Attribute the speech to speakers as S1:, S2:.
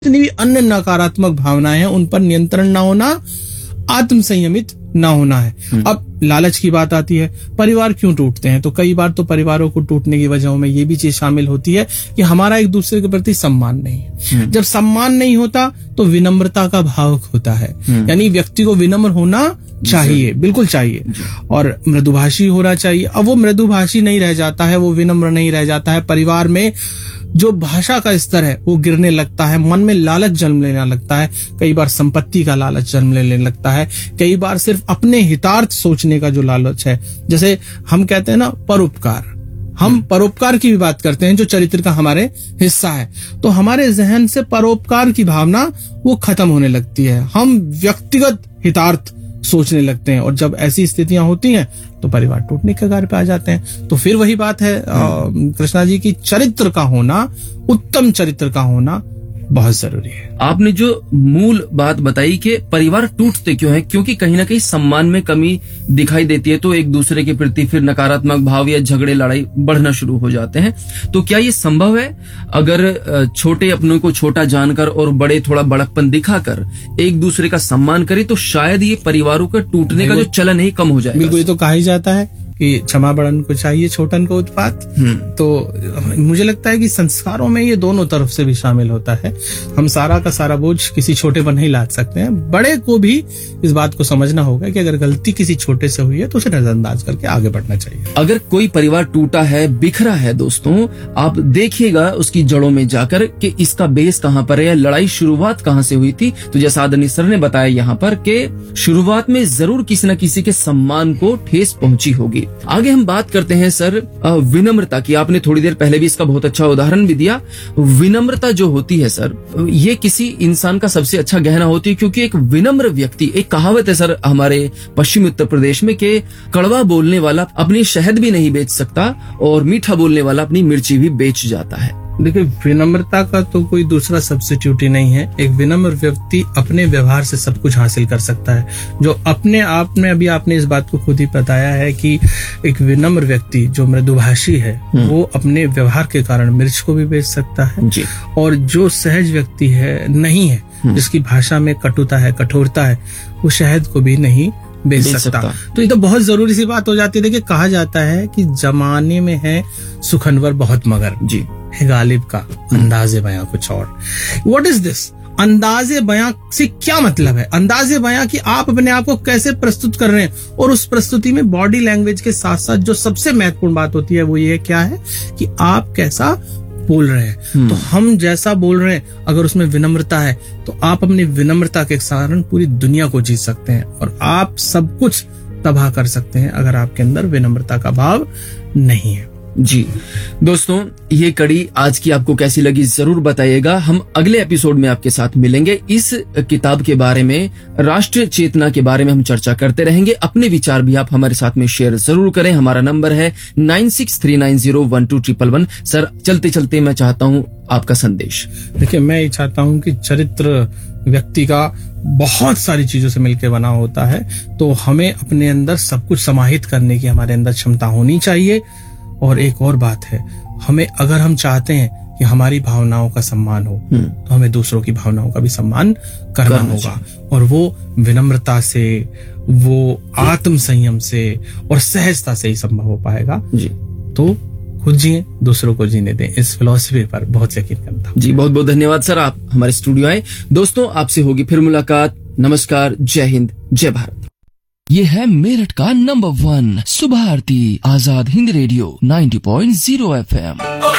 S1: जितनी भी अन्य नकारात्मक भावनाएं हैं उन पर नियंत्रण ना होना, आत्म संयमित ना होना है। अब लालच की बात आती है, परिवार क्यों टूटते हैं? तो कई बार तो परिवारों को टूटने की वजहों में ये भी चीज शामिल होती है कि हमारा एक दूसरे के प्रति सम्मान नहीं है। जब सम्मान नहीं होता तो विनम्रता का भाव होता है, यानी व्यक्ति को विनम्र होना चाहिए, बिल्कुल चाहिए, और मृदुभाषी होना चाहिए। अब वो मृदुभाषी नहीं रह जाता है, वो विनम्र नहीं रह जाता है, परिवार में जो भाषा का स्तर है वो गिरने लगता है, मन में लालच जन्म लेने लगता है, कई बार संपत्ति का लालच जन्म लेने लगता है, कई बार सिर्फ अपने हितार्थ सोचने का जो लालच है, जैसे हम कहते हैं ना परोपकार, हम परोपकार की भी बात करते हैं जो चरित्र का हमारे हिस्सा है, तो हमारे जहन से परोपकार की भावना वो खत्म होने लगती है, हम व्यक्तिगत हितार्थ सोचने लगते हैं, और जब ऐसी स्थितियां होती हैं तो परिवार टूटने के कगार पे आ जाते हैं। तो फिर वही बात है कृष्णा जी की चरित्र का होना, उत्तम चरित्र का होना बहुत जरूरी है।
S2: आपने जो मूल बात बताई कि परिवार टूटते क्यों हैं, क्योंकि कहीं ना कहीं सम्मान में कमी दिखाई देती है, तो एक दूसरे के प्रति फिर नकारात्मक भाव या झगड़े लड़ाई बढ़ना शुरू हो जाते हैं। तो क्या ये संभव है अगर छोटे अपनों को छोटा जानकर और बड़े थोड़ा बड़कपन दिखाकर एक दूसरे का सम्मान करें तो शायद ये परिवारों का टूटने का जो चलन है कम हो जाए?
S1: बिल्कुल, ये तो कहा ही जाता है कि क्षमा बड़न को चाहिए छोटन को उत्पात। तो मुझे लगता है कि संस्कारों में ये दोनों तरफ से भी शामिल होता है। हम सारा का सारा बोझ किसी छोटे पर नहीं लाद सकते हैं, बड़े को भी इस बात को समझना होगा कि अगर गलती किसी छोटे से हुई है तो उसे नजरअंदाज करके आगे बढ़ना चाहिए।
S2: अगर कोई परिवार टूटा है, बिखरा है दोस्तों, आप देखिएगा उसकी जड़ों में जाकर कि इसका बेस कहाँ पर है, लड़ाई शुरुआत कहाँ से हुई थी। तो जैसा आदरणीय सर ने बताया यहाँ पर कि शुरुआत में जरूर किसी न किसी के सम्मान को ठेस पहुंची होगी। आगे हम बात करते हैं सर विनम्रता की। आपने थोड़ी देर पहले भी इसका बहुत अच्छा उदाहरण भी दिया। विनम्रता जो होती है सर, ये किसी इंसान का सबसे अच्छा गहना होती है, क्योंकि एक विनम्र व्यक्ति, एक कहावत है सर हमारे पश्चिमी उत्तर प्रदेश में कि कड़वा बोलने वाला अपनी शहद भी नहीं बेच सकता और मीठा बोलने वाला अपनी मिर्ची भी बेच जाता है।
S1: देखिए, विनम्रता का तो कोई दूसरा सब्स्टिट्यूट ही नहीं है। एक विनम्र व्यक्ति अपने व्यवहार से सब कुछ हासिल कर सकता है, जो अपने आप में, अभी आपने इस बात को खुद ही बताया है कि एक विनम्र व्यक्ति जो मृदुभाषी है वो अपने व्यवहार के कारण मिर्च को भी बेच सकता है
S2: जी।
S1: और जो सहज व्यक्ति है, नहीं है, जिसकी भाषा में कटुता है, कठोरता है, वो शहद को भी नहीं बेच सकता। तो ये तो बहुत जरूरी सी बात हो जाती है। देखिए, कहा जाता है कि जमाने में है सुखनवर बहुत मगर
S2: जी,
S1: है गालिब का अंदाजे बयां कुछ और। What is this? अंदाजे बयां से क्या मतलब है? अंदाजे बयां कि आप अपने आप को कैसे प्रस्तुत कर रहे हैं, और उस प्रस्तुति में बॉडी लैंग्वेज के साथ साथ जो सबसे महत्वपूर्ण बात होती है वो ये क्या है कि आप कैसा बोल रहे हैं। तो हम जैसा बोल रहे हैं, अगर उसमें विनम्रता है तो आप अपनी विनम्रता के कारण पूरी दुनिया को जीत सकते हैं, और आप सब कुछ तबाह कर सकते हैं अगर आपके अंदर विनम्रता का भाव नहीं है।
S2: जी दोस्तों, ये कड़ी आज की आपको कैसी लगी जरूर बताइएगा। हम अगले एपिसोड में आपके साथ मिलेंगे। इस किताब के बारे में, राष्ट्रीय चेतना के बारे में हम चर्चा करते रहेंगे। अपने विचार भी आप हमारे साथ में शेयर जरूर करें। हमारा नंबर है 9639012111। सर, चलते चलते मैं चाहता हूँ आपका संदेश।
S1: देखिए, मैं ये चाहता हूँ कि चरित्र व्यक्ति का बहुत सारी चीजों से मिलकर बना होता है, तो हमें अपने अंदर सब कुछ समाहित करने की हमारे अंदर क्षमता होनी चाहिए। और एक और बात है, हमें, अगर हम चाहते हैं कि हमारी भावनाओं का सम्मान हो तो हमें दूसरों की भावनाओं का भी सम्मान करना होगा, और वो विनम्रता से, वो आत्म संयम से और सहजता से ही संभव हो पाएगा जी। तो खुद जिए, दूसरों को जीने दें, इस फिलॉसफी पर बहुत यकीन करता हूं
S2: जी। बहुत बहुत धन्यवाद सर, आप हमारे स्टूडियो आए। दोस्तों, आपसे होगी फिर मुलाकात। नमस्कार, जय हिंद, जय भारत। ये है मेरठ का नंबर 1 सुबह आरती, आजाद हिंद रेडियो 90.0 FM।